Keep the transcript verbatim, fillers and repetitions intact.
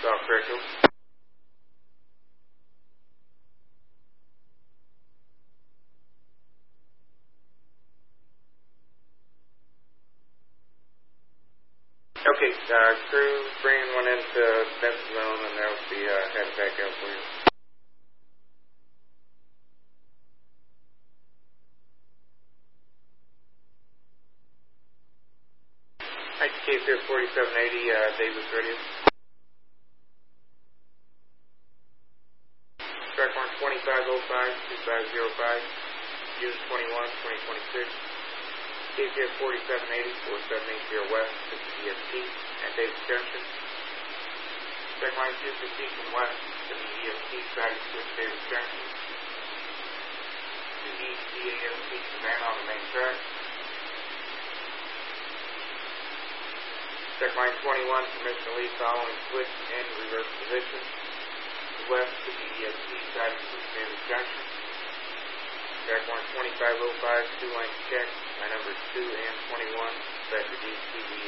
South Fairfield. Okay, uh, crew, bringing one into Benson Zone, and they'll be uh, heading back out for you. I K F forty-seven eighty, uh, Davis Radio. Track mark twenty-five oh five, two five oh five, June twenty-first, twenty twenty-six. K F forty-seven eighty, four seven eight zero West, fifty E S T, at Davis Junction. Track line two fifteen from West, fifty E S T, siding switch Davis Junction. two E C A S T, Savannah on the main track. Check line twenty-one, permission to leave following switch and reverse position. West to the E S T side of Switch Davis Junction. Track line twenty-five oh five, two lane check. My numbers two and twenty-one. Vector D C V